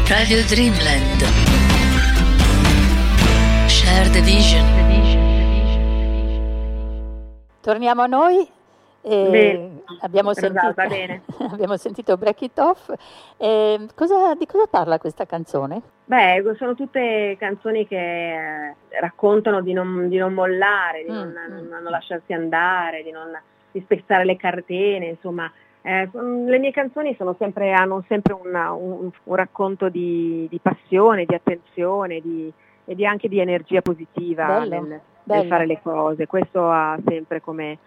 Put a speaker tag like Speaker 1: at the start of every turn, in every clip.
Speaker 1: Radio Dreamland. Share the vision.
Speaker 2: Torniamo a noi. Abbiamo sentito Break It Off. Di cosa parla questa canzone?
Speaker 3: Beh, sono tutte canzoni che raccontano di non mollare, di non lasciarsi andare, di spezzare le catene, insomma. Le mie canzoni hanno sempre un racconto di passione, di attenzione, e anche di energia positiva nel fare le cose. Questo ha sempre come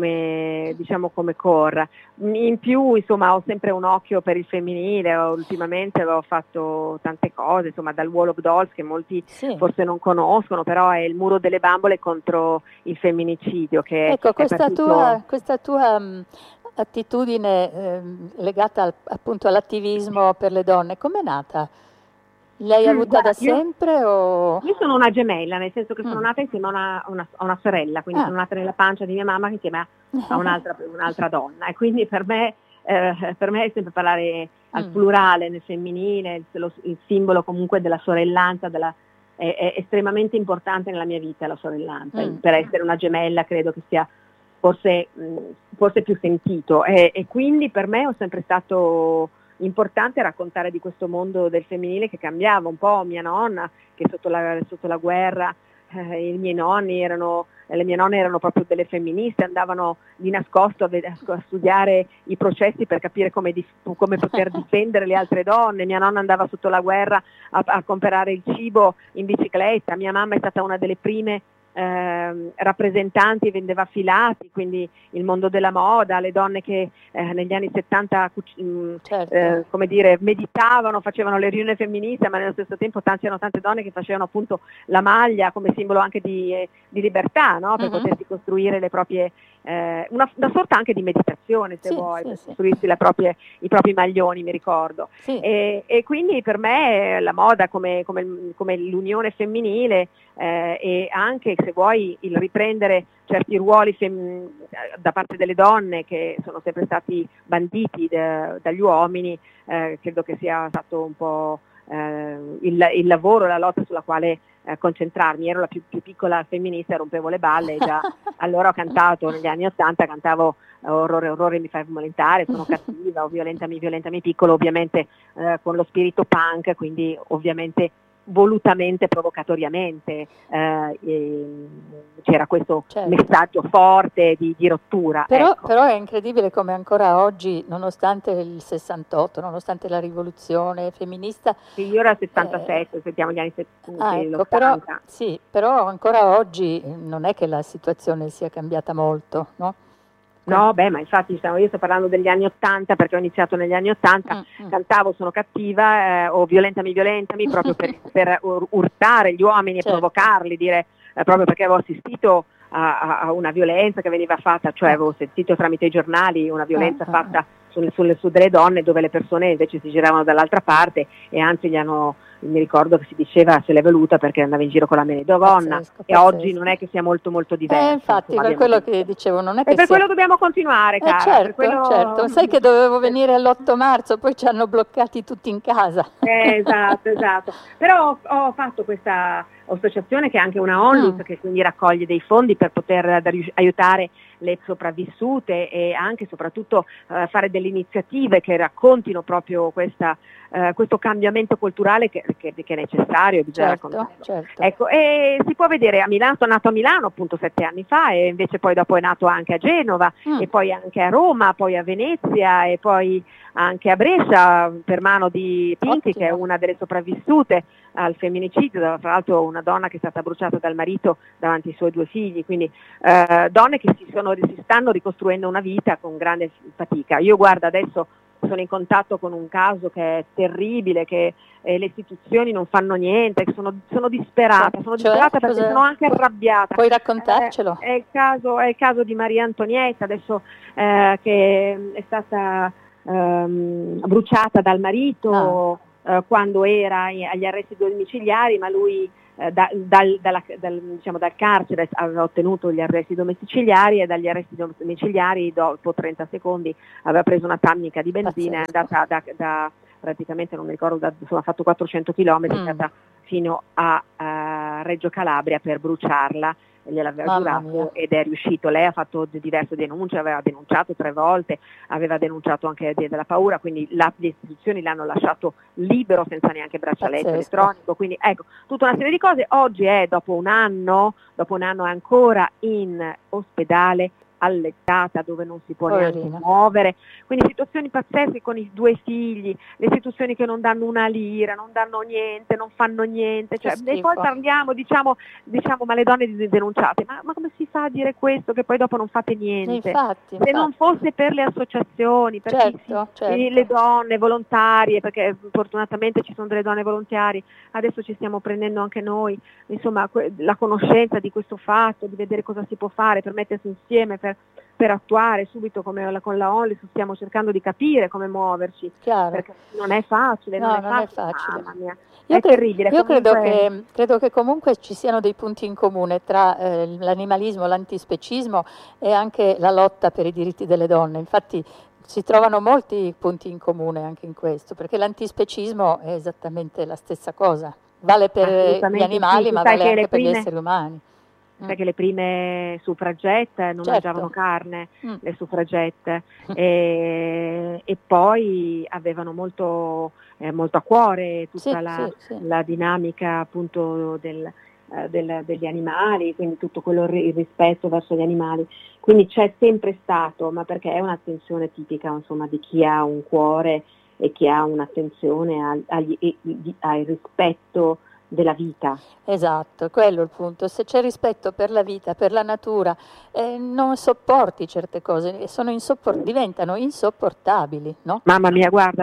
Speaker 3: corra. In più, insomma, ho sempre un occhio per il femminile. Ultimamente ho fatto tante cose, insomma, dal Wall of Dolls, che molti forse non conoscono, però è il muro delle bambole contro il femminicidio.
Speaker 2: Questa tua attitudine legata appunto all'attivismo per le donne, com'è nata? L'hai avuta da sempre?
Speaker 3: Io sono una gemella, nel senso che sono nata insieme a una sorella, quindi sono nata nella pancia di mia mamma insieme a un'altra donna, e quindi per me è sempre parlare al plurale, nel femminile, il simbolo comunque della sorellanza, è estremamente importante nella mia vita la sorellanza. Per essere una gemella credo che sia forse più sentito, e quindi per me è sempre stato importante raccontare di questo mondo del femminile che cambiava un po'. Mia nonna, che sotto la guerra, le mie nonne erano proprio delle femministe, andavano di nascosto a studiare i processi per capire come poter difendere le altre donne. Mia nonna andava sotto la guerra a comprare il cibo in bicicletta. Mia mamma è stata una delle prime rappresentanti, vendeva filati, quindi il mondo della moda, le donne che negli anni 70 meditavano, facevano le riunioni femministe, ma nello stesso tempo c'erano tante donne che facevano appunto la maglia come simbolo anche di libertà, no? Per potersi costruire le proprie una sorta anche di meditazione, se vuoi, per costruirsi i propri maglioni, mi ricordo. E quindi per me la moda come l'unione femminile, e anche, se vuoi, il riprendere certi ruoli da parte delle donne che sono sempre stati banditi dagli uomini, credo che sia stato un po' il lavoro, la lotta sulla quale concentrarmi. Ero la più piccola femminista, rompevo le balle, e già allora ho cantato negli anni '80, cantavo Orrore mi fai violentare, sono cattiva, o violentami piccolo, ovviamente con lo spirito punk, quindi ovviamente volutamente, provocatoriamente, c'era questo messaggio forte di rottura.
Speaker 2: Però è incredibile come ancora oggi, nonostante il 68, nonostante la rivoluzione femminista...
Speaker 3: Sì, io ero al 67, sentiamo gli anni 70.
Speaker 2: Però ancora oggi non è che la situazione sia cambiata molto, no?
Speaker 3: No, ma infatti io sto parlando degli anni '80, perché ho iniziato negli anni '80, cantavo Sono cattiva, o violentami proprio per urtare gli uomini e provocarli, dire proprio perché avevo assistito a una violenza che veniva fatta, cioè avevo sentito tramite i giornali una violenza fatta su delle donne, dove le persone invece si giravano dall'altra parte, e anzi mi ricordo che si diceva se l'è voluta perché andava in giro con la menedonna, e oggi non è che sia molto molto diverso.
Speaker 2: Infatti, per quello che dicevo, non è che
Speaker 3: quello dobbiamo continuare, cara.
Speaker 2: Certo, sai che dovevo venire l'8 marzo, poi ci hanno bloccati tutti in casa.
Speaker 3: Esatto. Però ho fatto questa associazione, che è anche una onlus, che quindi raccoglie dei fondi per poter aiutare le sopravvissute, e anche e soprattutto fare delle iniziative che raccontino proprio questo cambiamento culturale che è necessario, bisogna raccontarlo.
Speaker 2: Certo.
Speaker 3: Ecco, e si può vedere a Milano. Sono nato a Milano appunto 7 anni fa, e invece poi dopo è nato anche a Genova, e poi anche a Roma, poi a Venezia, e poi anche a Brescia per mano di Pinti, che è una delle sopravvissute al femminicidio, tra l'altro una donna che è stata bruciata dal marito davanti ai suoi 2 figli, quindi donne che si stanno ricostruendo una vita con grande fatica. Io, guarda, adesso sono in contatto con un caso che è terribile, che le istituzioni non fanno niente, sono disperata, perché sono anche arrabbiata.
Speaker 2: Puoi raccontarcelo?
Speaker 3: È il caso di Maria Antonietta, adesso che è stata bruciata dal marito quando era agli arresti domiciliari, ma lui dal carcere aveva ottenuto gli arresti domiciliari, e dagli arresti domiciliari dopo 30 secondi aveva preso una tannica di benzina, è andata praticamente non mi ricordo, insomma, ha fatto 400 chilometri, è stata fino a Reggio Calabria per bruciarla, gliel'aveva giurato ed è riuscito. Lei ha fatto diverse denunce, aveva denunciato 3 volte, aveva denunciato anche della paura, quindi le istituzioni l'hanno lasciato libero senza neanche braccialetto elettronico, quindi ecco, tutta una serie di cose. Oggi è dopo un anno è ancora in ospedale, allettata, dove non si può neanche muovere, quindi situazioni pazzesche con i 2 figli, le istituzioni che non danno una lira, non danno niente, non fanno niente, cioè, e poi parliamo, diciamo ma le donne denunciate, ma come si fa a dire questo che poi dopo non fate niente?
Speaker 2: Infatti.
Speaker 3: Se non fosse per le associazioni, per le donne volontarie, perché fortunatamente ci sono delle donne volontarie, adesso ci stiamo prendendo anche noi, insomma, la conoscenza di questo fatto, di vedere cosa si può fare per mettersi insieme, per attuare subito, come con la Only stiamo cercando di capire come muoverci, perché non è facile, non è facile. Mamma mia. È terribile.
Speaker 2: Io credo che comunque ci siano dei punti in comune tra l'animalismo, l'antispecismo e anche la lotta per i diritti delle donne. Infatti si trovano molti punti in comune anche in questo, perché l'antispecismo è esattamente la stessa cosa, vale per gli animali ma vale anche per gli esseri umani.
Speaker 3: Perché le prime suffragette non mangiavano carne, le suffragette, e poi avevano molto a cuore tutta la dinamica appunto degli animali, quindi tutto il rispetto verso gli animali. Quindi c'è sempre stato, ma perché è un'attenzione tipica, insomma, di chi ha un cuore e chi ha un'attenzione al rispetto della vita.
Speaker 2: Esatto, quello è il punto. Se c'è rispetto per la vita, per la natura, non sopporti certe cose, diventano insopportabili, no?
Speaker 3: Mamma mia, guarda,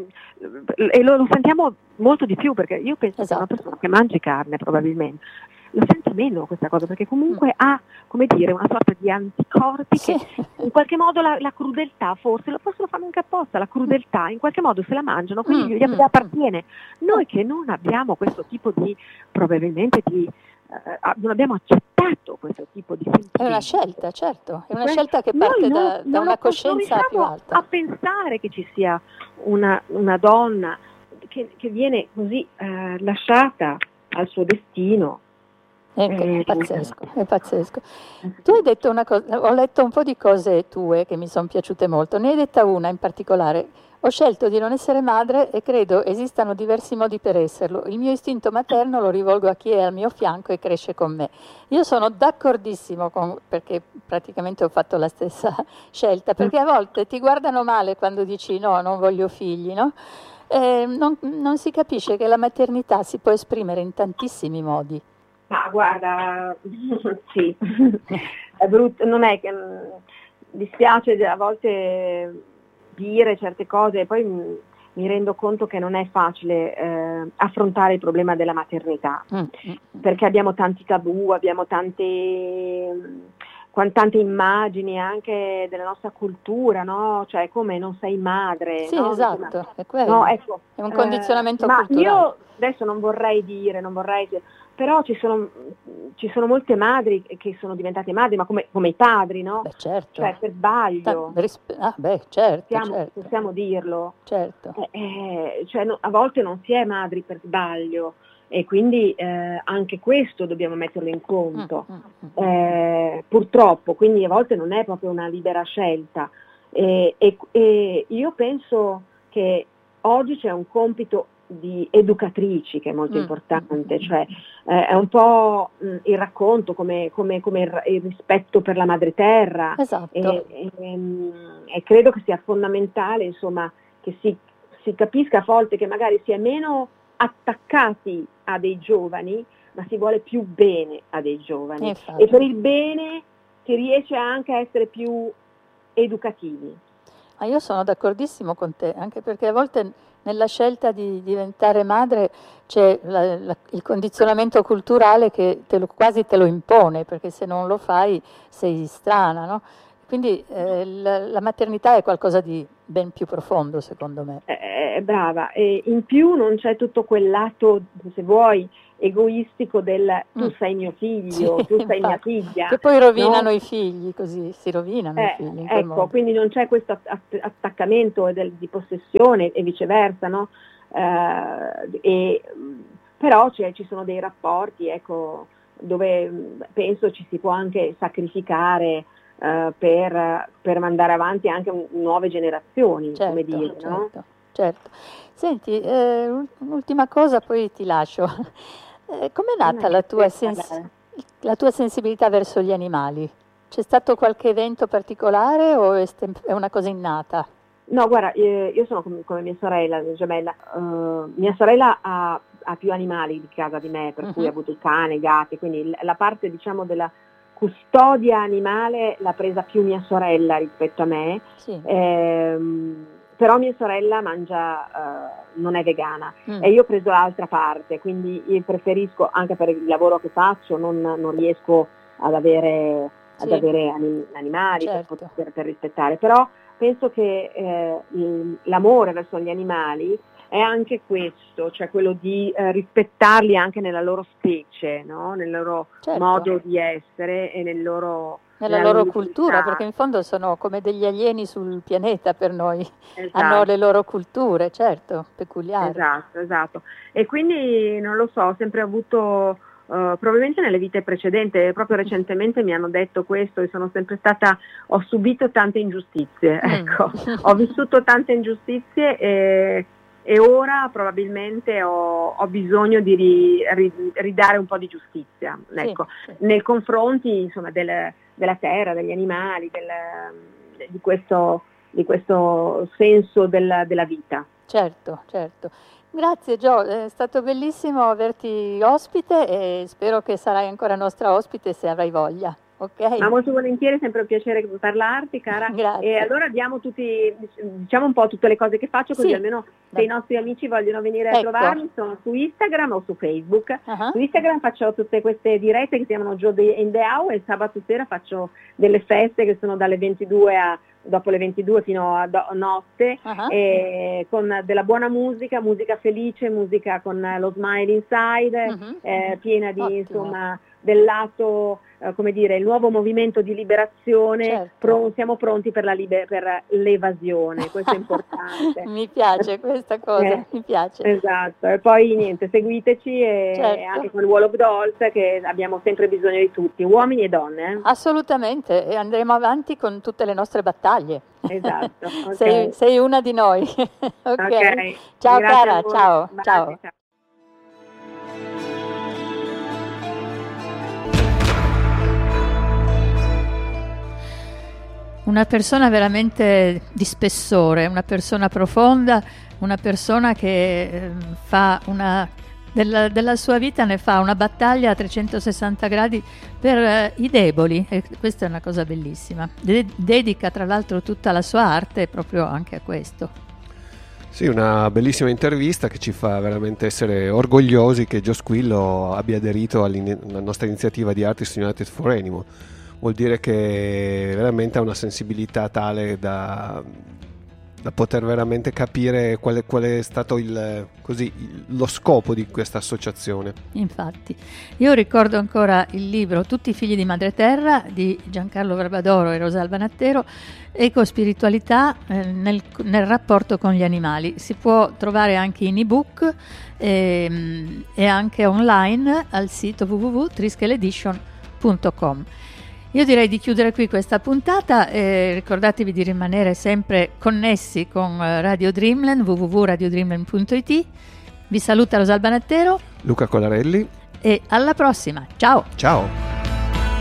Speaker 3: e lo sentiamo molto di più, perché io penso che una persona che mangi carne probabilmente lo sente meno questa cosa, perché comunque ha, come dire, una sorta di anticorpi che in qualche modo la crudeltà, forse lo fanno anche apposta, la crudeltà in qualche modo se la mangiano, quindi gli appartiene. Noi che non abbiamo questo tipo probabilmente non abbiamo accettato questo tipo di sentimento.
Speaker 2: È una scelta, certo, è una scelta che parte da una coscienza più alta.
Speaker 3: A pensare che ci sia una donna che viene così lasciata al suo destino.
Speaker 2: È pazzesco. Tu hai detto una cosa, ho letto un po' di cose tue che mi sono piaciute molto, ne hai detta una in particolare: ho scelto di non essere madre e credo esistano diversi modi per esserlo, il mio istinto materno lo rivolgo a chi è al mio fianco e cresce con me. Io sono d'accordissimo perché praticamente ho fatto la stessa scelta, perché a volte ti guardano male quando dici no, non voglio figli, no? Non si capisce che la maternità si può esprimere in tantissimi modi.
Speaker 3: Ma guarda, sì, è brutto, non è che dispiace a volte dire certe cose, e poi mi rendo conto che non è facile affrontare il problema della maternità, perché abbiamo tanti tabù, abbiamo tante immagini anche della nostra cultura, no? Cioè, come non sei madre.
Speaker 2: Sì,
Speaker 3: no?
Speaker 2: esatto, è quello.
Speaker 3: No, ecco,
Speaker 2: è un condizionamento culturale.
Speaker 3: Ma io adesso non vorrei dire, però ci sono molte madri che sono diventate madri, ma come i padri, no?
Speaker 2: Beh, certo.
Speaker 3: Cioè, per sbaglio.
Speaker 2: Certo.
Speaker 3: Possiamo dirlo.
Speaker 2: Certo.
Speaker 3: A volte non si è madri per sbaglio, e quindi anche questo dobbiamo metterlo in conto. Purtroppo, quindi a volte non è proprio una libera scelta. E io penso che oggi c'è un compito di educatrici che è molto importante, cioè è un po' il racconto come il rispetto per la madre terra.
Speaker 2: Esatto.
Speaker 3: E credo che sia fondamentale, insomma, che si capisca a volte che magari si è meno attaccati a dei giovani, ma si vuole più bene a dei giovani, e per il bene si riesce anche a essere più educativi.
Speaker 2: Io sono d'accordissimo con te, anche perché a volte nella scelta di diventare madre c'è il condizionamento culturale che quasi te lo impone, perché se non lo fai sei strana, no? Quindi la maternità è qualcosa di ben più profondo, secondo me.
Speaker 3: Brava, e in più non c'è tutto quel lato, se vuoi, egoistico del tu sei mio figlio,
Speaker 2: Sì,
Speaker 3: tu sei mia
Speaker 2: infatti,
Speaker 3: figlia.
Speaker 2: che poi rovinano
Speaker 3: no?
Speaker 2: i figli, così si rovinano i figli. In quel
Speaker 3: Ecco,
Speaker 2: modo.
Speaker 3: quindi non c'è questo attaccamento di possessione e viceversa, no? Però ci sono dei rapporti, ecco, dove penso ci si può anche sacrificare per mandare avanti anche nuove generazioni,
Speaker 2: Certo,
Speaker 3: come dire, no?
Speaker 2: certo. Senti, un'ultima cosa, poi ti lascio. Com'è nata la tua sensibilità verso gli animali? C'è stato qualche evento particolare o è una cosa innata?
Speaker 3: No, guarda, io sono come mia sorella, gemella. Mia sorella ha più animali di casa di me, per cui ha avuto il cane, i gatti, quindi la parte, diciamo, della custodia animale l'ha presa più mia sorella rispetto a me.
Speaker 2: Sì.
Speaker 3: Però mia sorella non è vegana e io ho preso l'altra parte, quindi io preferisco, anche per il lavoro che faccio, non riesco ad avere animali,
Speaker 2: certo,
Speaker 3: per rispettare, però penso che l'amore verso gli animali è anche questo, cioè quello di rispettarli anche nella loro specie, no? Nel loro
Speaker 2: certo,
Speaker 3: modo di essere e nella loro
Speaker 2: cultura, perché in fondo sono come degli alieni sul pianeta per noi,
Speaker 3: esatto.
Speaker 2: Hanno le loro culture, certo, peculiari.
Speaker 3: Esatto. E quindi non lo so, ho sempre avuto, probabilmente nelle vite precedenti, proprio recentemente mi hanno detto questo e ho subito tante ingiustizie, ecco, ho vissuto tante ingiustizie e ora probabilmente ho bisogno di ridare un po' di giustizia, ecco, sì. Nei confronti, insomma, della terra, degli animali, di questo senso della vita.
Speaker 2: Certo. Grazie Gio, è stato bellissimo averti ospite e spero che sarai ancora nostra ospite se avrai voglia. Okay.
Speaker 3: Ma molto volentieri, è sempre un piacere parlarti, cara.
Speaker 2: Grazie.
Speaker 3: E allora diciamo un po' tutte le cose che faccio, così almeno se i nostri amici vogliono venire a trovarmi, sono su Instagram o su Facebook. Su Instagram faccio tutte queste dirette che si chiamano Joe in the Hour e sabato sera faccio delle feste che sono dalle 22 dopo le 22 fino a notte, con della buona musica felice, musica con lo smile inside, piena di insomma del lato, come dire, il nuovo movimento di liberazione, certo. Siamo pronti per l'evasione, questo è importante.
Speaker 2: Mi piace questa cosa, mi piace.
Speaker 3: Esatto, e poi niente, seguiteci e anche con il Wall of Dolls, che abbiamo sempre bisogno di tutti, uomini e donne.
Speaker 2: Assolutamente, e andremo avanti con tutte le nostre battaglie.
Speaker 3: Esatto. Okay.
Speaker 2: Sei una di noi. Okay. Ciao cara, ciao. Ciao. Una persona veramente di spessore, una persona profonda, una persona che della sua vita ne fa una battaglia a 360 gradi per i deboli, e questa è una cosa bellissima. Dedica tra l'altro tutta la sua arte proprio anche a questo.
Speaker 4: Sì, una bellissima intervista che ci fa veramente essere orgogliosi che Gio Squillo abbia aderito alla nostra iniziativa di Artists United for Animal. Vuol dire che veramente ha una sensibilità tale da poter veramente capire qual è stato lo scopo di questa associazione.
Speaker 2: Infatti, io ricordo ancora il libro Tutti i figli di Madre Terra di Giancarlo Barbadoro e Rosalba Nattero, Ecospiritualità nel rapporto con gli animali. Si può trovare anche in ebook e anche online al sito www.triskeledition.com. Io direi di chiudere qui questa puntata e ricordatevi di rimanere sempre connessi con Radio Dreamland, www.radiodreamland.it. Vi saluta Rosalba Nattero,
Speaker 4: Luca Colarelli
Speaker 2: e alla prossima, ciao!
Speaker 4: Ciao!